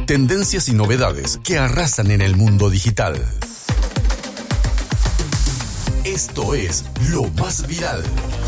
tendencias y novedades que arrasan en el mundo digital. Esto es Lo Más Viral.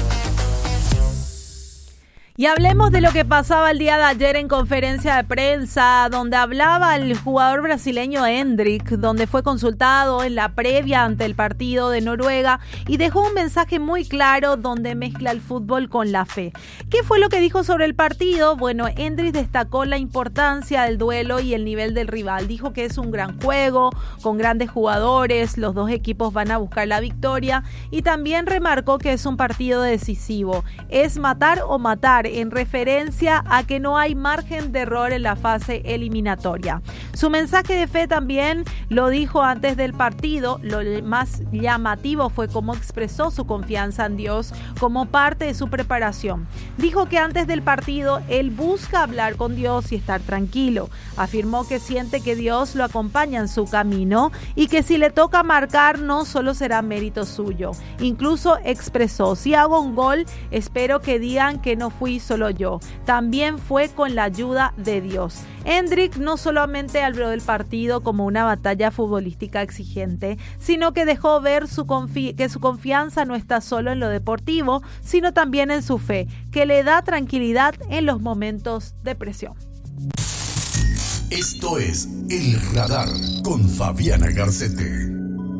Y hablemos de lo que pasaba el día de ayer en conferencia de prensa, donde hablaba el jugador brasileño Endrick, donde fue consultado en la previa ante el partido de Noruega y dejó un mensaje muy claro donde mezcla el fútbol con la fe. ¿Qué fue lo que dijo sobre el partido? Bueno, Endrick destacó la importancia del duelo y el nivel del rival. Dijo que es un gran juego, con grandes jugadores, los dos equipos van a buscar la victoria y también remarcó que es un partido decisivo. Es matar o matar, en referencia a que no hay margen de error en la fase eliminatoria. Su mensaje de fe también lo dijo antes del partido. Lo más llamativo fue cómo expresó su confianza en Dios como parte de su preparación. Dijo que antes del partido él busca hablar con Dios y estar tranquilo. Afirmó que siente que Dios lo acompaña en su camino y que si le toca marcar no solo será mérito suyo. Incluso expresó: si hago un gol, espero que digan que no fui solo yo, también fue con la ayuda de Dios. Endrick no solamente habló del partido como una batalla futbolística exigente, sino que dejó ver que su confianza no está solo en lo deportivo, sino también en su fe, que le da tranquilidad en los momentos de presión. Esto es El Radar con Fabiana Garcete.